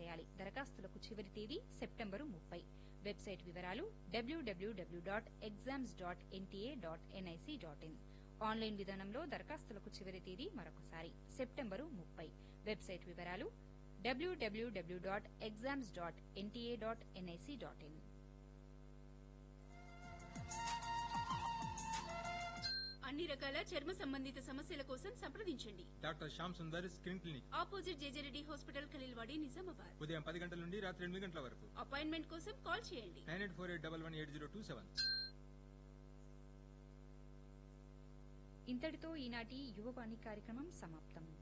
చేయాలి. దరఖాస్తులకు చివరి తేదీ సెప్టెంబరు 30. వెబ్సైట్ వివరాలు www.exams.nta.nic.in. ఆన్లైన్ విధానంలో దరఖాస్తులకు చివరి తేదీ మరొకసారి సెప్టెంబరు 30. వెబ్సైట్ వివరాలు www.exams.nta.nic.in. అన్ని రకాల చర్మ సంబంధిత సమస్యల కోసం సంప్రదించండి. Doctor Shyam Sundar skin clinic, opposite JJ Reddy hospital, Khaleelwadi, Nizamabad. ఉదయం 10 గంటల నుండి రాత్రి 8 గంటల వరకు. అపాయింట్మెంట్ కోసం కాల్ చేయండి. 9848118027. ఇంతటితో ఈనాటి యువవాణి కార్యక్రమం సమాప్తం.